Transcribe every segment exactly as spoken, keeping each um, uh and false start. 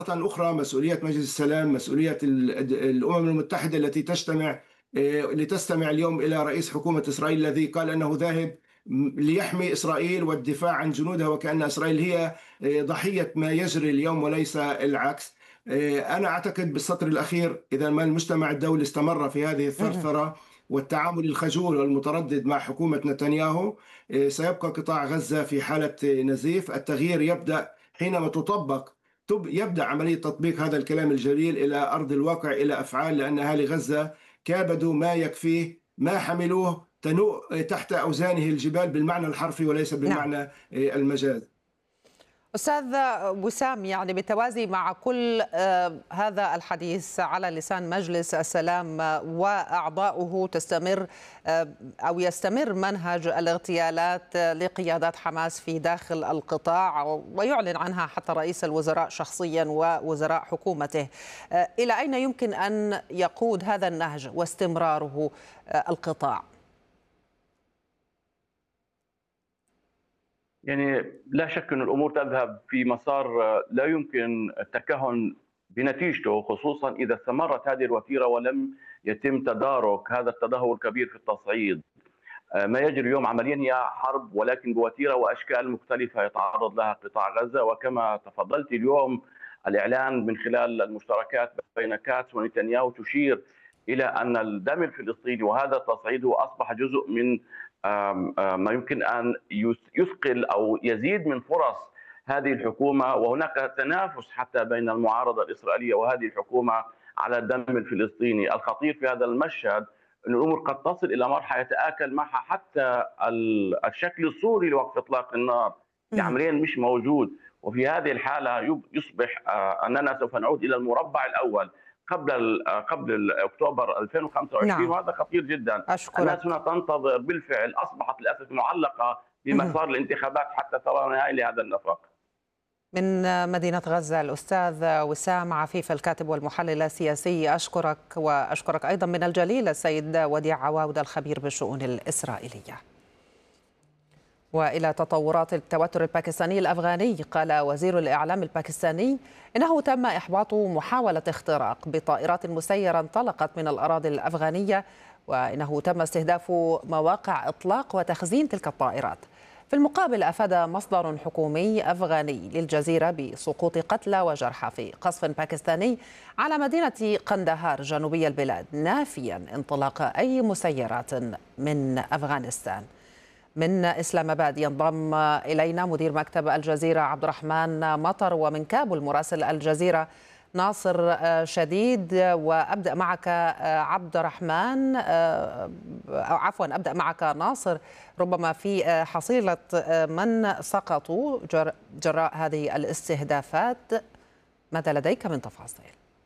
أخرى، مسؤولية مجلس السلام، مسؤولية ال- الأمم المتحدة التي تجتمع آه، لتستمع اليوم إلى رئيس حكومة إسرائيل الذي قال أنه ذاهب م- ليحمي إسرائيل والدفاع عن جنودها، وكأن إسرائيل هي آه، ضحية ما يجري اليوم وليس العكس. آه، أنا أعتقد بالسطر الأخير إذا ما المجتمع الدولي استمر في هذه اهم. الثرثرة والتعامل الخجول والمتردد مع حكومة نتنياهو، آه، سيبقى قطاع غزة في حالة آه، نزيف. التغيير يبدأ حينما تطبق تب- يبدأ عملية تطبيق هذا الكلام الجليل إلى أرض الواقع، إلى أفعال، لأن أهالي غزة كابدوا ما يكفيه، ما حملوه تنوء تحت أوزانه الجبال بالمعنى الحرفي وليس نعم. بالمعنى المجاز. أستاذ وسام، يعني بالتوازي مع كل آه، هذا الحديث على لسان مجلس السلام آه، وأعضاؤه، تستمر آه، أو يستمر منهج الاغتيالات آه، لقيادات حماس في داخل القطاع، ويعلن عنها حتى رئيس الوزراء شخصيا ووزراء حكومته. آه، إلى أين يمكن أن يقود هذا النهج واستمراره آه، القطاع؟ يعني لا شك أن الأمور تذهب في مسار آه، لا يمكن التكهن بنتيجته، خصوصا إذا استمرت هذه الوتيرة ولم يتم تدارك هذا التدهور الكبير في التصعيد. آه، ما يجري اليوم عمليا هي حرب، ولكن بوتيرة وأشكال مختلفة يتعرض لها قطاع غزة. وكما تفضلت اليوم، الإعلان من خلال المشتركات بين كاتس ونتنياهو تشير إلى أن الدم الفلسطيني وهذا التصعيد هو أصبح جزء من آم، آم، ما يمكن أن يس- يثقل أو يزيد من فرص هذه الحكومة. وهناك تنافس حتى بين المعارضة الإسرائيلية وهذه الحكومة على الدم الفلسطيني. الخطير في هذا المشهد أن الأمور قد تصل إلى مرحلة يتآكل معها حتى ال- الشكل الصوري لوقف إطلاق النار، مهم. عمليا مش موجود. وفي هذه الحالة يب- يصبح آه، أننا سوف نعود إلى المربع الأول قبل ال- آه، قبل ال- أكتوبر ألفين وخمسة وعشرين، نعم. وهذا خطير جدا. الناس أشكرك. هنا تنتظر، بالفعل أصبحت للأسف معلقة مهم. بمسار الانتخابات حتى ترى نهاية لهذا النفق. من مدينة غزة الأستاذ وسام عفيف، الكاتب والمحلل السياسي، أشكرك. وأشكرك أيضا من الجليل السيد وديع عواود الخبير بالشؤون الإسرائيلية. وإلى تطورات التوتر الباكستاني الأفغاني، قال وزير الإعلام الباكستاني إنه تم إحباط محاولة اختراق بطائرات مسيرة انطلقت من الأراضي الأفغانية، وإنه تم استهداف مواقع إطلاق وتخزين تلك الطائرات. في المقابل، أفاد مصدر حكومي أفغاني للجزيرة بسقوط قتلى وجرحى في قصف باكستاني على مدينة قندهار جنوبي البلاد، نافيا انطلاق أي مسيرات من أفغانستان. من إسلام آباد ينضم إلينا مدير مكتب الجزيرة عبد الرحمن مطر، ومن كابول مراسل الجزيرة ناصر شديد. وأبدأ معك عبد الرحمن، أو عفوا أبدأ معك ناصر، ربما في حصيلة من سقطوا جراء هذه الاستهدافات، ماذا لديك من تفاصيل؟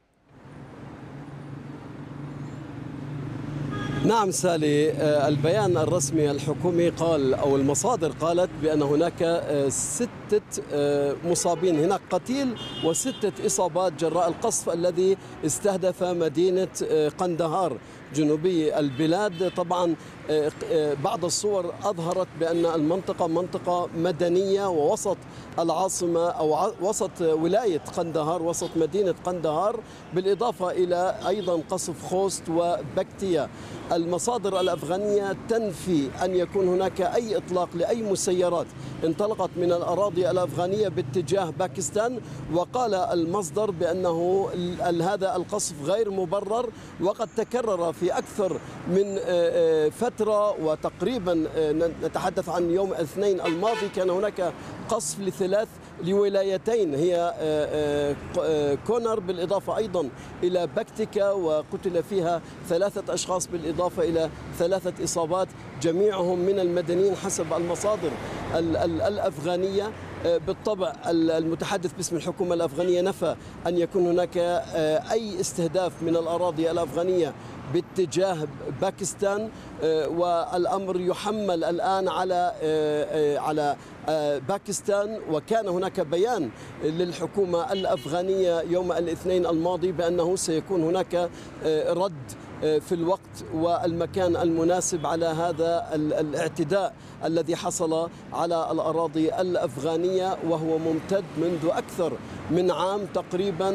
نعم سالي، البيان الرسمي الحكومي قال أو المصادر قالت بأن هناك ستة مصابين، هناك قتيل وستة إصابات جراء القصف الذي استهدف مدينة قندهار جنوبي البلاد. طبعا بعض الصور أظهرت بأن المنطقة منطقة مدنية ووسط العاصمة أو وسط ولاية قندهار، وسط مدينة قندهار، بالإضافة إلى أيضا قصف خوست وبكتيا. المصادر الأفغانية تنفي أن يكون هناك أي إطلاق لأي مسيرات انطلقت من الأراضي الأفغانية باتجاه باكستان، وقال المصدر بأنه هذا القصف غير مبرر وقد تكرر في أكثر من فترة. وتقريبا نتحدث عن يوم الاثنين الماضي كان هناك قصف لثلاث لولايتين هي كونر، بالإضافة أيضا إلى بكتيكا، وقتل فيها ثلاثة أشخاص بالإضافة إلى ثلاثة إصابات، جميعهم من المدنيين حسب المصادر الأفغانية. بالطبع المتحدث باسم الحكومة الأفغانية نفى أن يكون هناك أي استهداف من الأراضي الأفغانية باتجاه باكستان، والأمر يحمل الآن على على باكستان. وكان هناك بيان للحكومة الأفغانية يوم الاثنين الماضي بأنه سيكون هناك رد في الوقت والمكان المناسب على هذا الاعتداء الذي حصل على الأراضي الأفغانية، وهو ممتد منذ أكثر من عام تقريبا.